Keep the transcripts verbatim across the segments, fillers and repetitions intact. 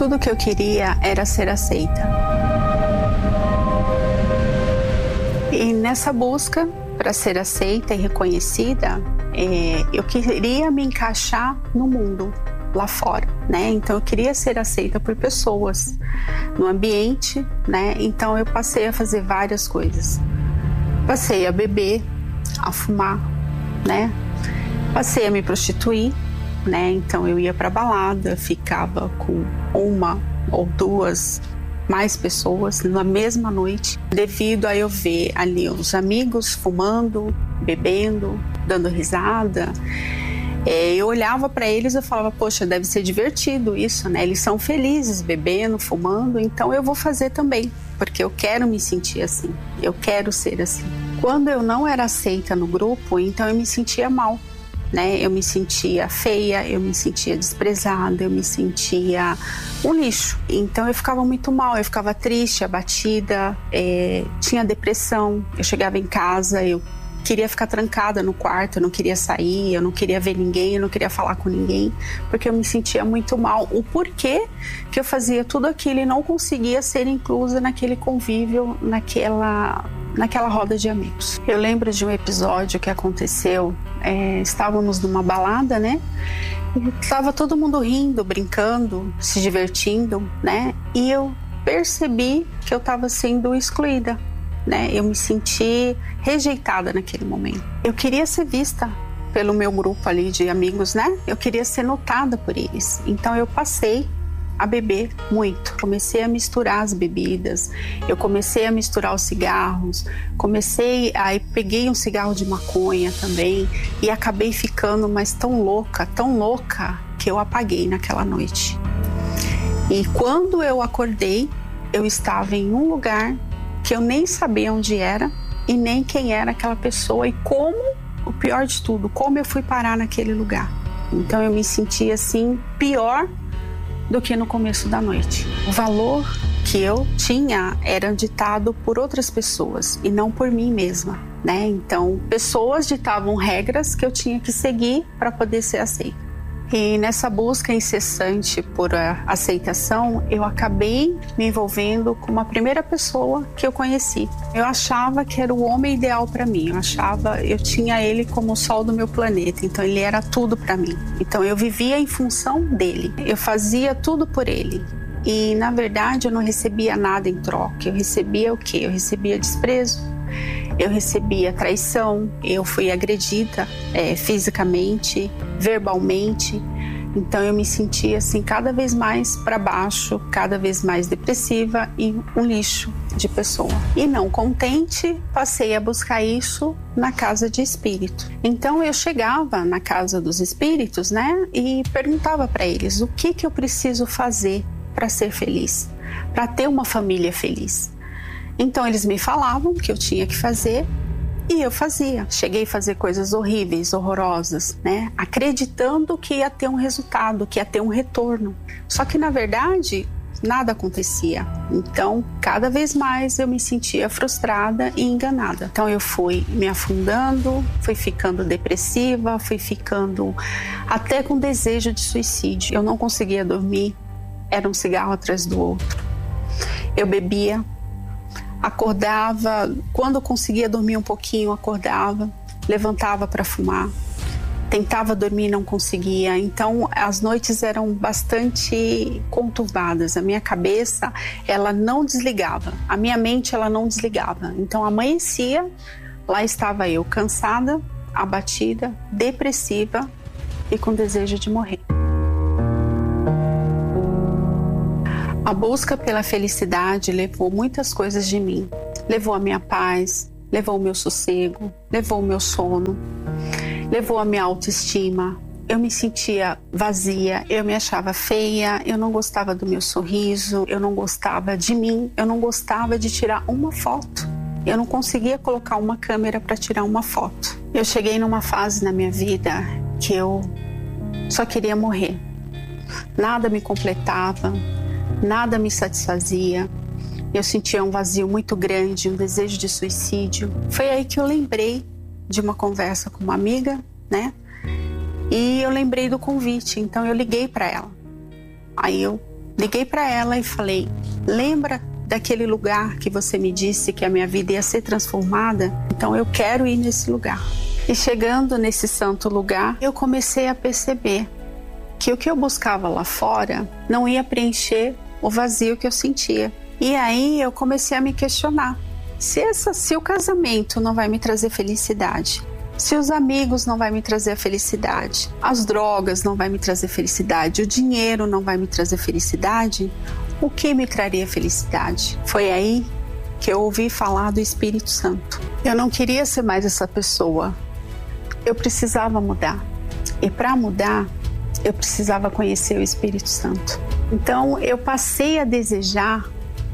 Tudo que eu queria era ser aceita. E nessa busca para ser aceita e reconhecida, é, eu queria me encaixar no mundo lá fora, né? Então eu queria ser aceita por pessoas, no ambiente, né? Então eu passei a fazer várias coisas. Passei a beber, a fumar, né? Passei a me prostituir, né? Então eu ia para balada, ficava com uma ou duas mais pessoas na mesma noite, devido a eu ver ali os amigos fumando, bebendo, dando risada. É, eu olhava para eles e falava, poxa, deve ser divertido isso, né? Eles são felizes bebendo, fumando, então eu vou fazer também, porque eu quero me sentir assim, eu quero ser assim. Quando eu não era aceita no grupo, então eu me sentia mal, né? Eu me sentia feia, eu me sentia desprezada, eu me sentia um lixo. Então eu ficava muito mal, eu ficava triste, abatida, é, tinha depressão. Eu chegava em casa, eu queria ficar trancada no quarto, eu não queria sair, eu não queria ver ninguém, eu não queria falar com ninguém, porque eu me sentia muito mal. O porquê que eu fazia tudo aquilo e não conseguia ser inclusa naquele convívio, naquela, naquela roda de amigos. Eu lembro de um episódio que aconteceu, é, estávamos numa balada, né? E estava todo mundo rindo, brincando, se divertindo, né? E eu percebi que eu estava sendo excluída, né? Eu me senti rejeitada naquele momento. Eu queria ser vista pelo meu grupo ali de amigos, né? Eu queria ser notada por eles. Então eu passei a beber muito. Comecei a misturar as bebidas, eu comecei a misturar os cigarros, comecei, aí peguei um cigarro de maconha também e acabei ficando mais tão louca, tão louca que eu apaguei naquela noite. E quando eu acordei, eu estava em um lugar que eu nem sabia onde era e nem quem era aquela pessoa e como, o pior de tudo, como eu fui parar naquele lugar. Então eu me senti assim, pior do que no começo da noite. O valor que eu tinha era ditado por outras pessoas e não por mim mesma, né? Então, pessoas ditavam regras que eu tinha que seguir para poder ser aceita. E nessa busca incessante por aceitação, eu acabei me envolvendo com uma primeira pessoa que eu conheci. Eu achava que era o homem ideal para mim. Eu achava, eu tinha ele como o sol do meu planeta. Então ele era tudo para mim. Então eu vivia em função dele. Eu fazia tudo por ele. E na verdade eu não recebia nada em troca. Eu recebia o quê? Eu recebia desprezo. Eu recebia traição, eu fui agredida é, fisicamente, verbalmente. Então eu me sentia assim cada vez mais para baixo, cada vez mais depressiva e um lixo de pessoa. E não contente, passei a buscar isso na casa de espírito. Então eu chegava na casa dos espíritos, né, e perguntava para eles o que que eu preciso fazer para ser feliz, para ter uma família feliz. Então eles me falavam que eu tinha que fazer e eu fazia. Cheguei a fazer coisas horríveis, horrorosas, né? Acreditando que ia ter um resultado, que ia ter um retorno. Só que na verdade nada acontecia. Então cada vez mais eu me sentia frustrada e enganada. Então eu fui me afundando, fui ficando depressiva, fui ficando até com desejo de suicídio. Eu não conseguia dormir, era um cigarro atrás do outro. Eu bebia, acordava, quando eu conseguia dormir um pouquinho, acordava, levantava para fumar, tentava dormir e não conseguia. Então as noites eram bastante conturbadas, a minha cabeça ela não desligava, a minha mente ela não desligava. Então amanhecia, lá estava eu cansada, abatida, depressiva e com desejo de morrer. A busca pela felicidade levou muitas coisas de mim. Levou a minha paz, levou o meu sossego, levou o meu sono, levou a minha autoestima. Eu me sentia vazia, eu me achava feia, eu não gostava do meu sorriso, eu não gostava de mim, eu não gostava de tirar uma foto. Eu não conseguia colocar uma câmera para tirar uma foto. Eu cheguei numa fase na minha vida que eu só queria morrer. Nada me completava. Nada me satisfazia, eu sentia um vazio muito grande, um desejo de suicídio. Foi aí que eu lembrei de uma conversa com uma amiga, né? E eu lembrei do convite, então eu liguei para ela. Aí eu liguei para ela e falei: lembra daquele lugar que você me disse que a minha vida ia ser transformada? Então eu quero ir nesse lugar. E chegando nesse santo lugar, eu comecei a perceber que o que eu buscava lá fora não ia preencher o vazio que eu sentia. E aí eu comecei a me questionar: se, essa, se o casamento não vai me trazer felicidade, se os amigos não vai me trazer a felicidade, as drogas não vai me trazer felicidade, o dinheiro não vai me trazer felicidade, o que me traria felicidade? Foi aí que eu ouvi falar do Espírito Santo. Eu não queria ser mais essa pessoa. Eu precisava mudar. E para mudar, eu precisava conhecer o Espírito Santo. Então eu passei a desejar,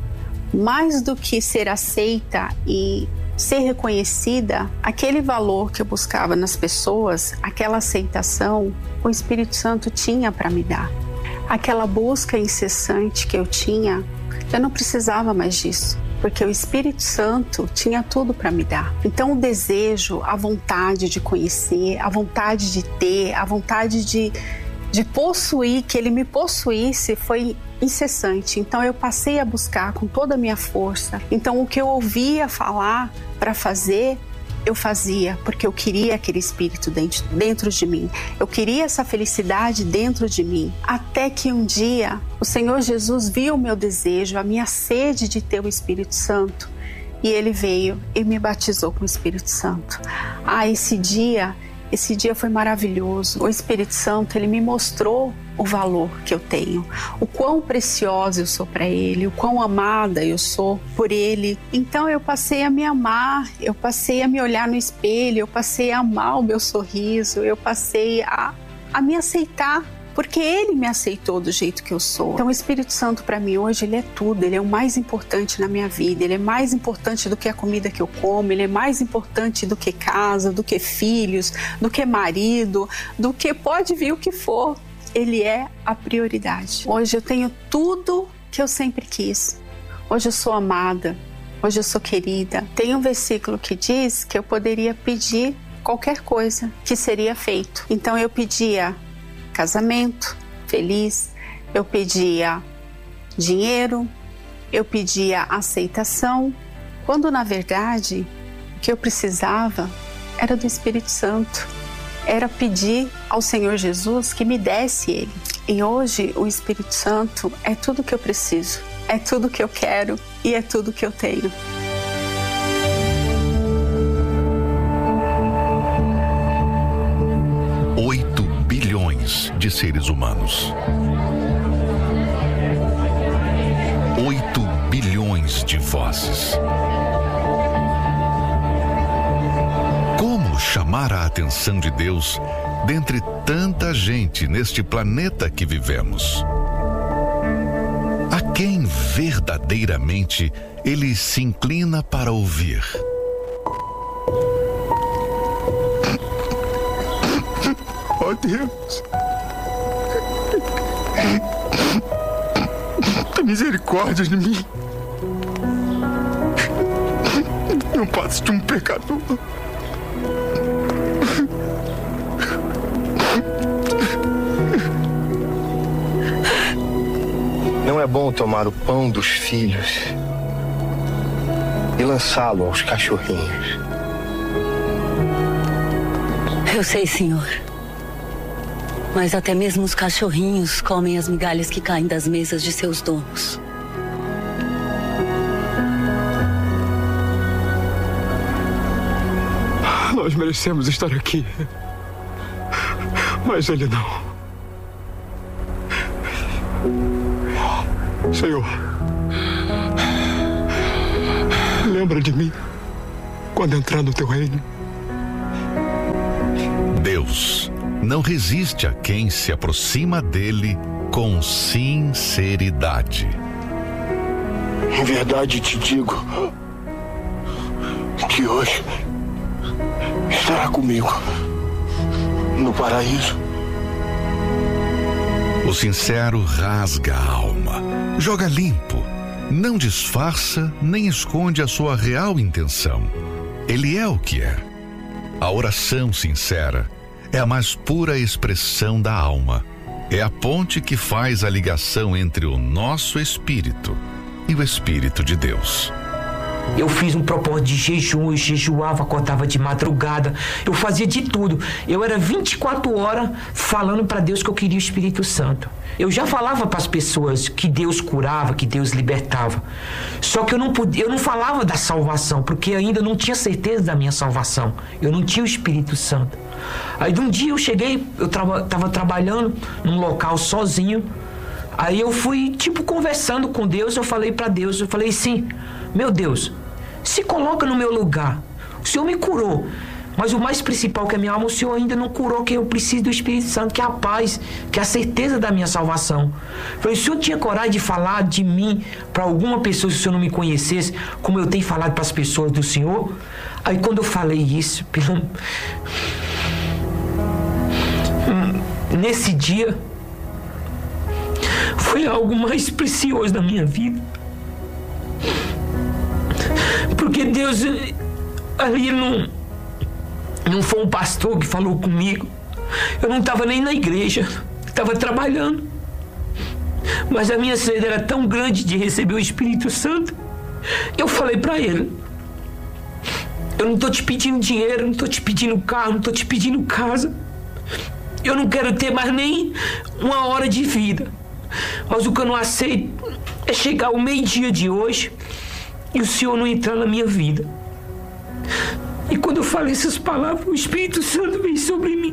mais do que ser aceita e ser reconhecida, aquele valor que eu buscava nas pessoas, aquela aceitação, o Espírito Santo tinha para me dar. Aquela busca incessante que eu tinha, eu não precisava mais disso, porque o Espírito Santo tinha tudo para me dar. Então o desejo, a vontade de conhecer, a vontade de ter, a vontade de, de possuir, que ele me possuísse, foi incessante. Então eu passei a buscar com toda a minha força. Então o que eu ouvia falar para fazer, eu fazia, porque eu queria aquele Espírito dentro, dentro de mim. Eu queria essa felicidade dentro de mim. Até que um dia o Senhor Jesus viu o meu desejo, a minha sede de ter o Espírito Santo, e Ele veio e me batizou com o Espírito Santo. Ah, esse dia, esse dia foi maravilhoso. O Espírito Santo, Ele me mostrou o valor que eu tenho, o quão preciosa eu sou para Ele, o quão amada eu sou por Ele. Então eu passei a me amar, eu passei a me olhar no espelho, eu passei a amar o meu sorriso, eu passei a, a me aceitar, porque Ele me aceitou do jeito que eu sou. Então o Espírito Santo para mim hoje, Ele é tudo, Ele é o mais importante na minha vida, Ele é mais importante do que a comida que eu como, Ele é mais importante do que casa, do que filhos, do que marido, do que pode vir o que for. Ele é a prioridade. Hoje eu tenho tudo que eu sempre quis. Hoje eu sou amada. Hoje eu sou querida. Tem um versículo que diz que eu poderia pedir qualquer coisa que seria feito. Então eu pedia casamento feliz, eu pedia dinheiro, eu pedia aceitação, quando na verdade o que eu precisava era do Espírito Santo. Era pedir ao Senhor Jesus que me desse Ele. E hoje o Espírito Santo é tudo que eu preciso, é tudo que eu quero e é tudo que eu tenho. Oito bilhões de seres humanos. Oito bilhões de vozes. Como chamar a atenção de Deus dentre tanta gente neste planeta que vivemos? A quem verdadeiramente Ele se inclina para ouvir? Oh Deus, tem misericórdia de mim. Não passo de um pecador. Não é bom tomar o pão dos filhos e lançá-lo aos cachorrinhos. Eu sei, senhor. Mas até mesmo os cachorrinhos comem as migalhas que caem das mesas de seus donos. Nós merecemos estar aqui, mas ele não. Senhor, lembra de mim quando entrar no teu reino. Deus não resiste a quem se aproxima dele com sinceridade. Em verdade te digo que hoje estará comigo no paraíso. O sincero rasga a alma, joga limpo, não disfarça nem esconde a sua real intenção. Ele é o que é. A oração sincera é a mais pura expressão da alma. é a ponte que faz a ligação entre o nosso espírito e o Espírito de Deus. Eu fiz um propósito de jejum, eu jejuava, acordava de madrugada, eu fazia de tudo. Eu era vinte e quatro horas falando para Deus que eu queria o Espírito Santo. Eu já falava para as pessoas que Deus curava, que Deus libertava. Só que eu não podia, eu não falava da salvação, porque ainda não tinha certeza da minha salvação. Eu não tinha o Espírito Santo. Aí de um dia eu cheguei, eu estava tra- trabalhando num local sozinho. Aí eu fui, tipo, conversando com Deus, eu falei para Deus, eu falei assim, meu Deus, se coloca no meu lugar. O Senhor me curou, mas o mais principal que é a minha alma, o Senhor ainda não curou, que eu preciso do Espírito Santo, que é a paz, que é a certeza da minha salvação. Eu falei, o Senhor tinha coragem de falar de mim para alguma pessoa, se o Senhor não me conhecesse, como eu tenho falado para as pessoas do Senhor? Aí quando eu falei isso, pelo... nesse dia, foi algo mais precioso da minha vida. Porque Deus, ali não, não foi um pastor que falou comigo. Eu não estava nem na igreja, estava trabalhando. Mas a minha sede era tão grande de receber o Espírito Santo. Eu falei para ele, eu não estou te pedindo dinheiro, não estou te pedindo carro, não estou te pedindo casa. Eu não quero ter mais nem uma hora de vida. Mas o que eu não aceito é chegar ao meio-dia de hoje e o Senhor não entrar na minha vida. E quando eu falei essas palavras, o Espírito Santo veio sobre mim.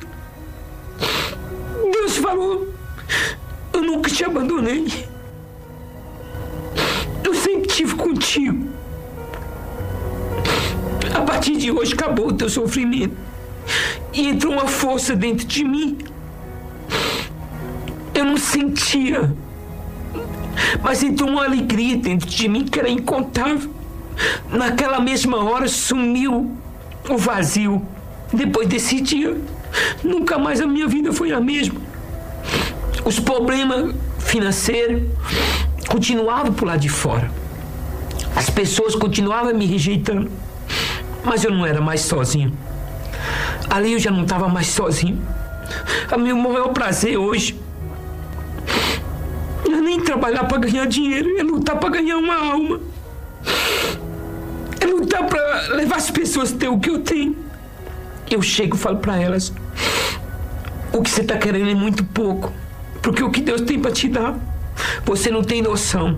Deus falou, eu nunca te abandonei. Eu sempre estive contigo. A partir de hoje acabou o teu sofrimento. E entrou uma força dentro de mim. Eu não sentia, mas entrou uma alegria dentro de mim que era incontável. Naquela mesma hora sumiu o vazio. Depois desse dia, nunca mais a minha vida foi a mesma. Os problemas financeiros continuavam por lá de fora. As pessoas continuavam me rejeitando, mas eu não era mais sozinho. Ali eu já não estava mais sozinho. O meu maior prazer hoje não é nem trabalhar para ganhar dinheiro, é lutar para ganhar uma alma. É lutar para levar as pessoas a ter o que eu tenho. Eu chego e falo para elas, o que você está querendo é muito pouco, porque o que Deus tem para te dar, você não tem noção.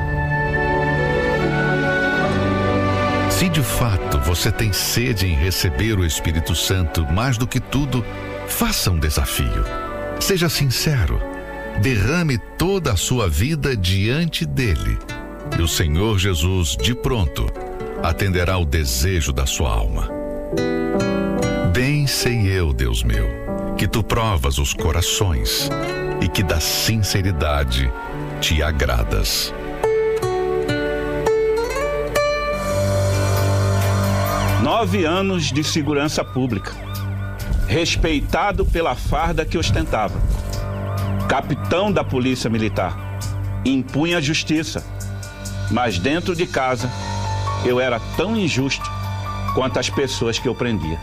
Se de fato você tem sede em receber o Espírito Santo mais do que tudo, faça um desafio. Seja sincero. Derrame toda a sua vida diante dele. E o Senhor Jesus, de pronto, atenderá o desejo da sua alma. Bem sei eu, Deus meu, que tu provas os corações e que da sinceridade te agradas. Nove anos de segurança pública, respeitado pela farda que ostentava. Capitão da Polícia Militar, impunha a justiça, mas dentro de casa eu era tão injusto quanto as pessoas que eu prendia.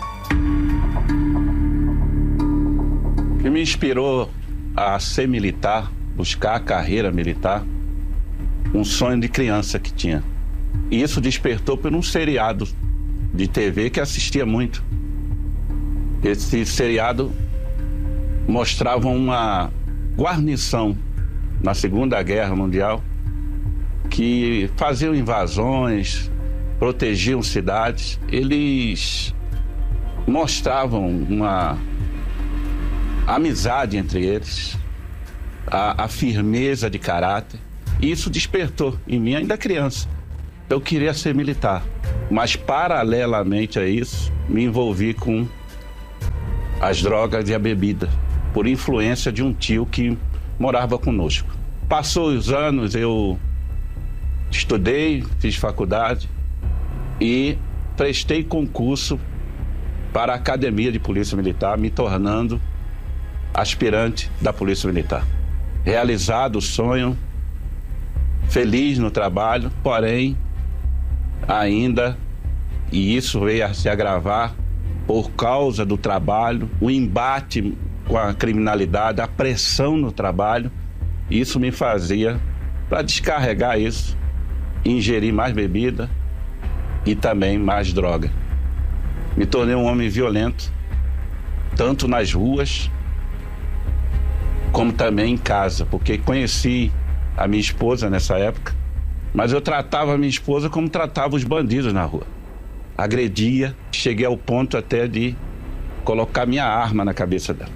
O que me inspirou a ser militar, buscar a carreira militar, um sonho de criança que tinha. E isso despertou por um seriado de T V que assistia muito. Esse seriado mostrava uma guarnição na Segunda Guerra Mundial que faziam invasões, protegiam cidades. Eles mostravam uma amizade entre eles, a, a firmeza de caráter. E isso despertou em mim, ainda criança. Eu queria ser militar, mas paralelamente a isso, me envolvi com as drogas e a bebida, por influência de um tio que morava conosco. Passou os anos, eu estudei, fiz faculdade e prestei concurso para a Academia de Polícia Militar, me tornando aspirante da Polícia Militar. Realizado o sonho, feliz no trabalho, porém, ainda, e isso veio a se agravar por causa do trabalho, o embate com a criminalidade, a pressão no trabalho. Isso me fazia, para descarregar isso, ingerir mais bebida e também mais droga. Me tornei um homem violento, tanto nas ruas como também em casa, porque conheci a minha esposa nessa época, mas eu tratava a minha esposa como tratava os bandidos na rua. Agredia, cheguei ao ponto até de colocar minha arma na cabeça dela.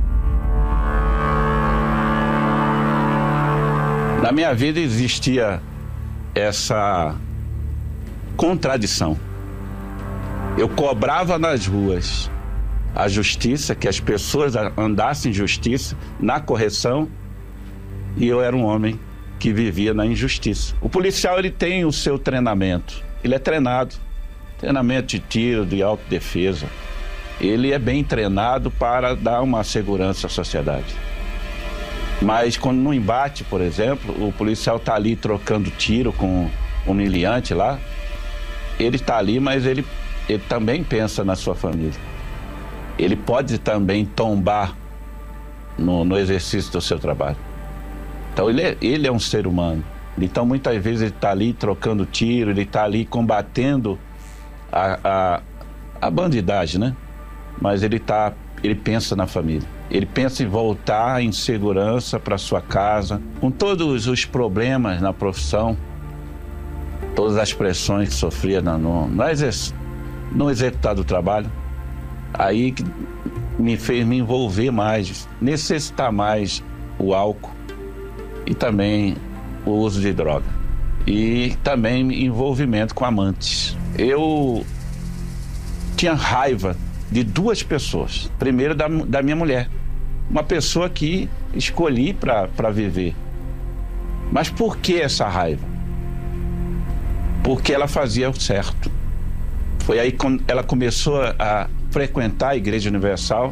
Na minha vida existia essa contradição. Eu cobrava nas ruas a justiça, que as pessoas andassem em justiça, na correção, e eu era um homem que vivia na injustiça. O policial, ele tem o seu treinamento, ele é treinado, treinamento de tiro, de autodefesa. Ele é bem treinado para dar uma segurança à sociedade. Mas quando no embate, por exemplo, o policial está ali trocando tiro com um humilhante lá, ele está ali, mas ele, ele também pensa na sua família. Ele pode também tombar no, no exercício do seu trabalho. Então ele é, ele é um ser humano. Então muitas vezes ele está ali trocando tiro, ele está ali combatendo a, a, a bandidagem, né? Mas ele, tá, ele pensa na família. Ele pensa em voltar em segurança para sua casa, com todos os problemas na profissão, todas as pressões que sofria no, no, no, exerc, no executar do trabalho. Aí que me fez me envolver mais, necessitar mais o álcool e também o uso de droga. E também envolvimento com amantes. Eu tinha raiva de duas pessoas. Primeiro da, da minha mulher. Uma pessoa que escolhi para viver. Mas por que essa raiva? Porque ela fazia o certo. Foi aí quando ela começou a frequentar a Igreja Universal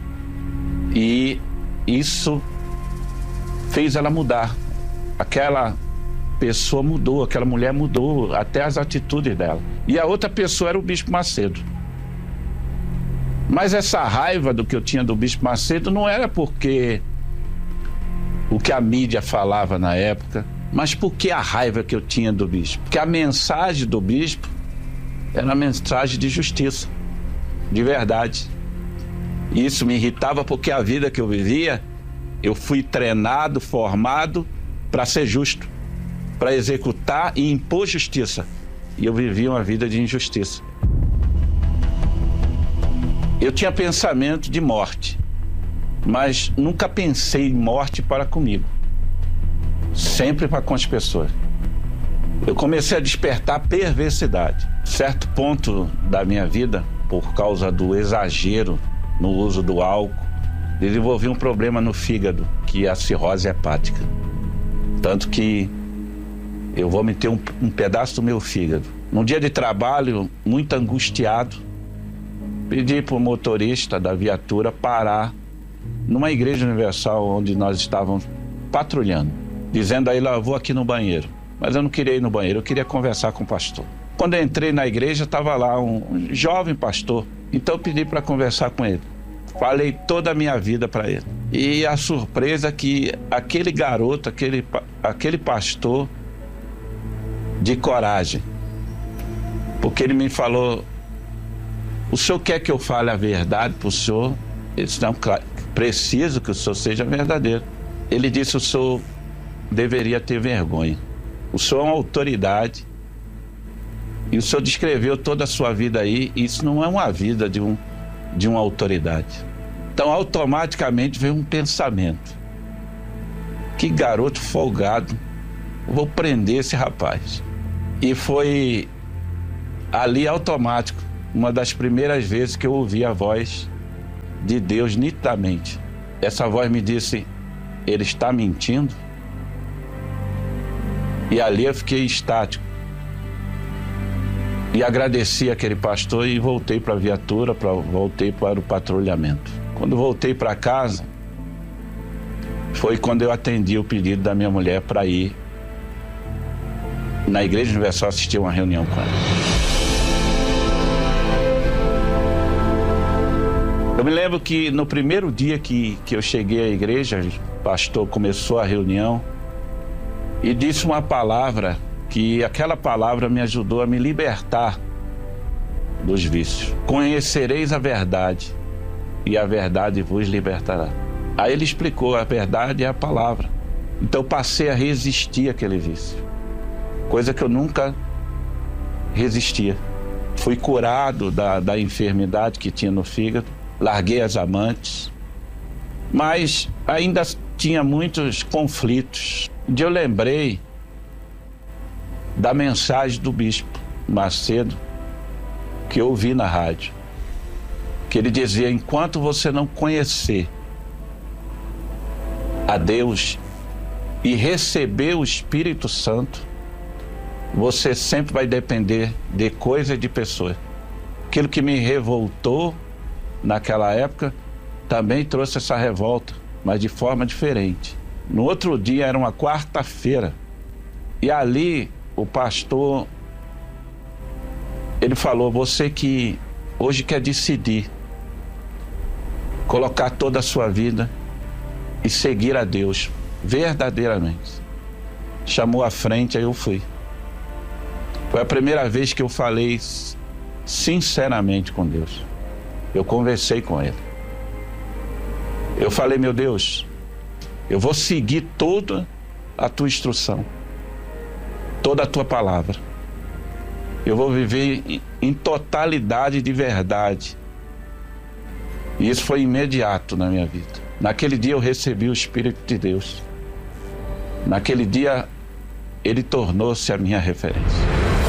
e isso fez ela mudar. Aquela pessoa mudou, aquela mulher mudou, até as atitudes dela. E a outra pessoa era o Bispo Macedo. Mas essa raiva do que eu tinha do Bispo Macedo não era porque o que a mídia falava na época, mas porque a raiva que eu tinha do bispo. Porque a mensagem do bispo era uma mensagem de justiça, de verdade. E isso me irritava porque a vida que eu vivia, eu fui treinado, formado para ser justo, para executar e impor justiça. E eu vivia uma vida de injustiça. Eu tinha pensamento de morte, mas nunca pensei em morte para comigo. Sempre para com as pessoas. Eu comecei a despertar perversidade. Certo ponto da minha vida, por causa do exagero no uso do álcool, desenvolvi um problema no fígado, que é a cirrose hepática. Tanto que eu vomitei um, um pedaço do meu fígado. Num dia de trabalho, muito angustiado, pedi para o motorista da viatura parar numa igreja universal onde nós estávamos patrulhando, dizendo a ele: eu vou aqui no banheiro. Mas eu não queria ir no banheiro, eu queria conversar com o pastor. Quando eu entrei na igreja, estava lá um jovem pastor, então eu pedi para conversar com ele. Falei toda a minha vida para ele. E a surpresa é que aquele garoto, aquele, aquele pastor de coragem, porque ele me falou: o senhor quer que eu fale a verdade para o senhor? Ele disse: não, claro, preciso que o senhor seja verdadeiro. Ele disse: o senhor deveria ter vergonha. O senhor é uma autoridade e o senhor descreveu toda a sua vida aí. Isso não é uma vida de, um, de uma autoridade. Então automaticamente veio um pensamento: que garoto folgado, vou prender esse rapaz. E foi ali automático, uma das primeiras vezes que eu ouvi a voz de Deus nitidamente. Essa voz me disse: ele está mentindo? E ali eu fiquei estático. E agradeci aquele pastor e voltei para a viatura, pra, voltei para o patrulhamento. Quando voltei para casa, foi quando eu atendi o pedido da minha mulher para ir na Igreja Universal assistir uma reunião com ela. Eu me lembro que no primeiro dia que, que eu cheguei à igreja, o pastor começou a reunião e disse uma palavra que aquela palavra me ajudou a me libertar dos vícios. Conhecereis a verdade e a verdade vos libertará. Aí ele explicou, a verdade é a palavra. Então eu passei a resistir àquele vício, coisa que eu nunca resistia. Fui curado da, da enfermidade que tinha no fígado, larguei as amantes, mas ainda tinha muitos conflitos. Um dia eu lembrei da mensagem do bispo Macedo, que eu ouvi na rádio, que ele dizia: enquanto você não conhecer a Deus e receber o Espírito Santo, você sempre vai depender de coisa e de pessoa. Aquilo que me revoltou naquela época também trouxe essa revolta, mas de forma diferente. No outro dia, era uma quarta-feira, e ali o pastor, ele falou: você que hoje quer decidir colocar toda a sua vida e seguir a Deus verdadeiramente, chamou à frente, aí eu fui. Foi a primeira vez que eu falei sinceramente com Deus. Eu conversei com Ele. Eu falei: meu Deus, eu vou seguir toda a tua instrução, toda a tua palavra. Eu vou viver em totalidade de verdade. E isso foi imediato na minha vida. Naquele dia eu recebi o Espírito de Deus. Naquele dia ele tornou-se a minha referência.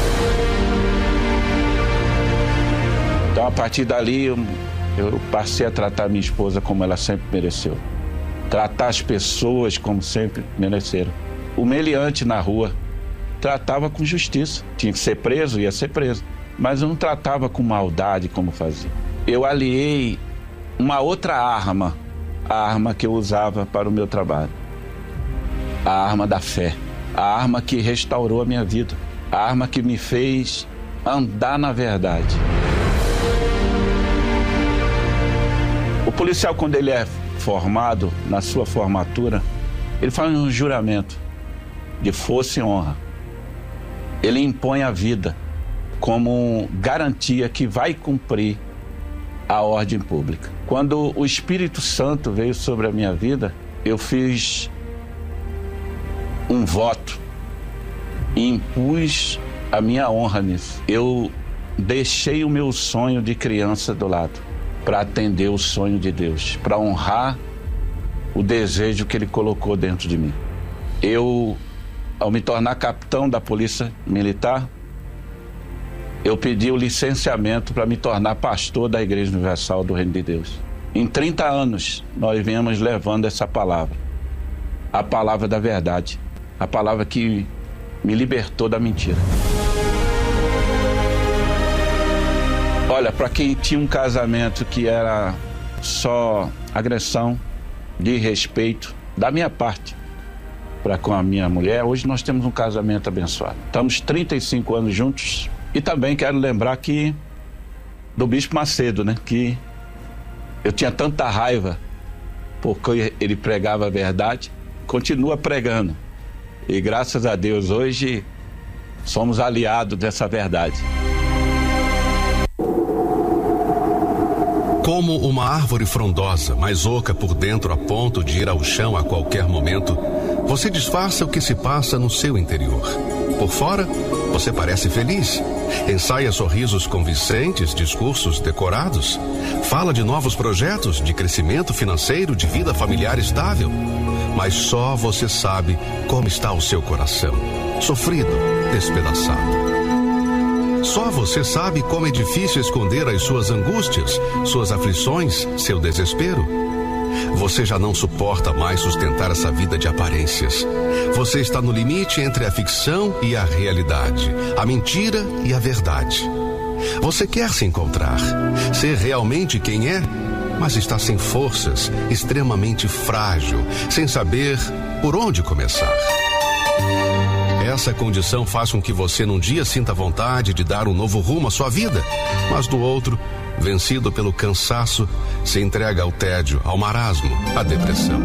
Então, a partir dali, eu, eu passei a tratar minha esposa como ela sempre mereceu. Tratar as pessoas como sempre mereceram. O meliante na rua tratava com justiça. Tinha que ser preso, ia ser preso. Mas eu não tratava com maldade como fazia. Eu aliei uma outra arma, a arma que eu usava para o meu trabalho. A arma da fé. A arma que restaurou a minha vida. A arma que me fez andar na verdade. O policial, quando ele é formado, na sua formatura, ele faz um juramento de força e honra. Ele impõe a vida como garantia que vai cumprir a ordem pública. Quando o Espírito Santo veio sobre a minha vida, eu fiz um voto e impus a minha honra nisso. Eu deixei o meu sonho de criança do lado para atender o sonho de Deus, para honrar o desejo que Ele colocou dentro de mim. Eu, ao me tornar capitão da Polícia Militar, eu pedi o licenciamento para me tornar pastor da Igreja Universal do Reino de Deus. Em trinta anos, nós viemos levando essa palavra, a palavra da verdade, a palavra que me libertou da mentira. Olha, para quem tinha um casamento que era só agressão, desrespeito, da minha parte, para com a minha mulher, hoje nós temos um casamento abençoado. Estamos trinta e cinco anos juntos. E também quero lembrar que do Bispo Macedo, né? Que eu tinha tanta raiva porque ele pregava a verdade, continua pregando. E graças a Deus hoje somos aliados dessa verdade. Como uma árvore frondosa, mas oca por dentro a ponto de ir ao chão a qualquer momento, você disfarça o que se passa no seu interior. Por fora, você parece feliz. Ensaia sorrisos convincentes, discursos decorados. Fala de novos projetos, de crescimento financeiro, de vida familiar estável. Mas só você sabe como está o seu coração. Sofrido, despedaçado. Só você sabe como é difícil esconder as suas angústias, suas aflições, seu desespero. Você já não suporta mais sustentar essa vida de aparências. Você está no limite entre a ficção e a realidade, a mentira e a verdade. Você quer se encontrar, ser realmente quem é, mas está sem forças, extremamente frágil, sem saber por onde começar. Essa condição faz com que você num dia sinta vontade de dar um novo rumo à sua vida, mas do outro, vencido pelo cansaço, se entrega ao tédio, ao marasmo, à depressão.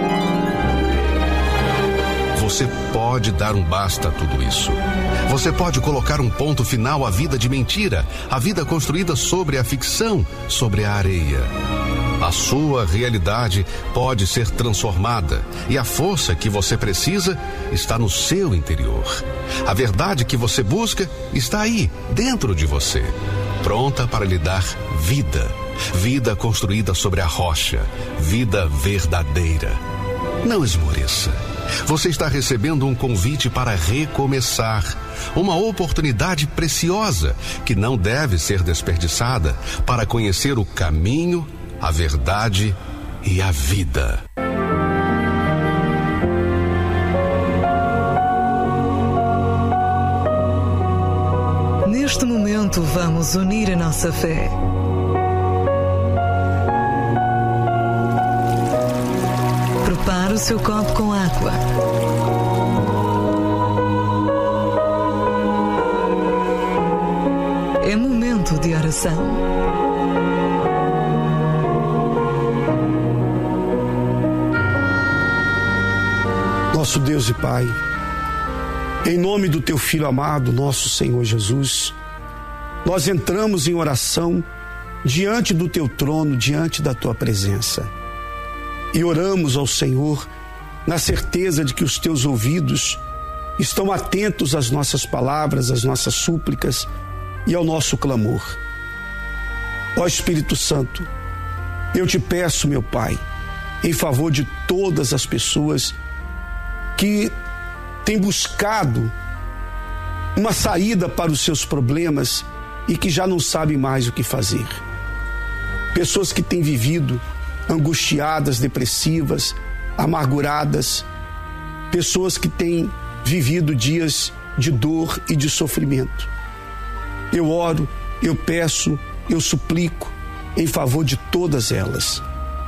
Você pode dar um basta a tudo isso. Você pode colocar um ponto final à vida de mentira, à vida construída sobre a ficção, sobre a areia. A sua realidade pode ser transformada e a força que você precisa está no seu interior. A verdade que você busca está aí, dentro de você, pronta para lhe dar vida. Vida construída sobre a rocha, vida verdadeira. Não esmoreça. Você está recebendo um convite para recomeçar, uma oportunidade preciosa que não deve ser desperdiçada para conhecer o caminho, a verdade e a vida. Neste momento, vamos unir a nossa fé. Prepare o seu copo com água. É momento de oração. Nosso Deus e Pai, em nome do Teu Filho amado, nosso Senhor Jesus, nós entramos em oração diante do Teu trono, diante da Tua presença. E oramos ao Senhor na certeza de que os Teus ouvidos estão atentos às nossas palavras, às nossas súplicas e ao nosso clamor. Ó Espírito Santo, eu te peço, meu Pai, em favor de todas as pessoas que têm buscado uma saída para os seus problemas e que já não sabem mais o que fazer. Pessoas que têm vivido angustiadas, depressivas, amarguradas, pessoas que têm vivido dias de dor e de sofrimento. Eu oro, eu peço, eu suplico em favor de todas elas.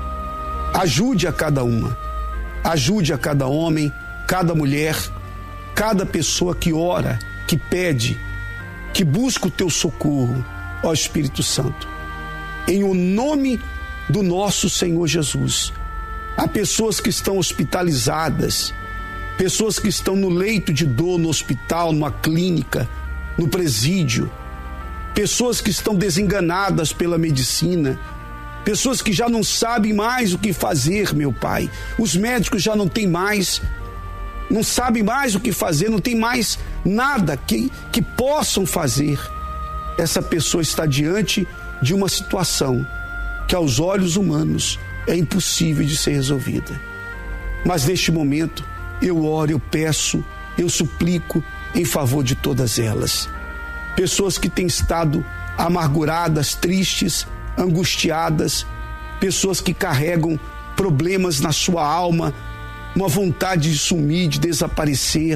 Ajude a cada uma, ajude a cada homem, cada mulher, cada pessoa que ora, que pede, que busca o teu socorro, ó Espírito Santo. Em o nome do nosso Senhor Jesus, há pessoas que estão hospitalizadas, pessoas que estão no leito de dor, no hospital, numa clínica, no presídio, pessoas que estão desenganadas pela medicina, pessoas que já não sabem mais o que fazer, meu Pai. Os médicos já não têm mais, não sabem mais o que fazer, não tem mais nada que, que possam fazer. Essa pessoa está diante de uma situação que aos olhos humanos é impossível de ser resolvida. Mas neste momento eu oro, eu peço, eu suplico em favor de todas elas. Pessoas que têm estado amarguradas, tristes, angustiadas, pessoas que carregam problemas na sua alma, uma vontade de sumir, de desaparecer.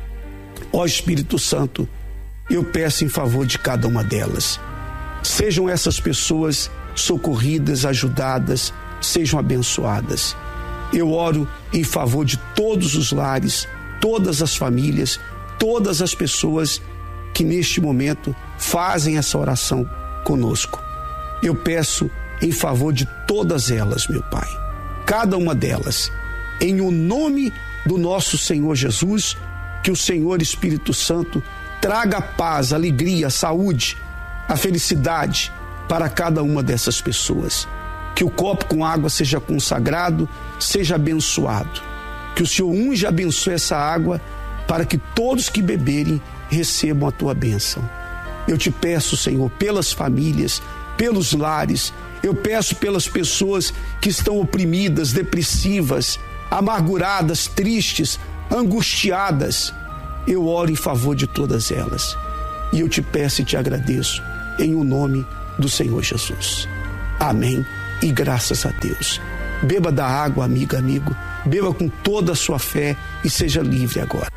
Ó Espírito Santo, eu peço em favor de cada uma delas. Sejam essas pessoas socorridas, ajudadas, sejam abençoadas. Eu oro em favor de todos os lares, todas as famílias, todas as pessoas que neste momento fazem essa oração conosco. Eu peço em favor de todas elas, meu Pai, cada uma delas, em o nome do nosso Senhor Jesus, que o Senhor Espírito Santo traga a paz, a alegria, a saúde, a felicidade para cada uma dessas pessoas. Que o copo com água seja consagrado, seja abençoado. Que o Senhor unja e abençoe essa água para que todos que beberem recebam a tua bênção. Eu te peço, Senhor, pelas famílias, pelos lares, eu peço pelas pessoas que estão oprimidas, depressivas, amarguradas, tristes, angustiadas. Eu oro em favor de todas elas. E eu te peço e te agradeço em o nome do Senhor Jesus. Amém. E graças a Deus. Beba da água, amiga, amigo. Beba com toda a sua fé e seja livre agora.